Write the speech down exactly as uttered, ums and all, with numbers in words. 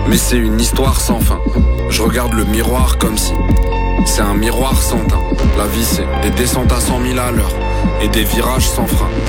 Mais c'est une histoire sans fin. Je regarde le miroir comme si c'est un miroir sans teint. La vie c'est des descentes à cent mille à l'heure et des virages sans frein.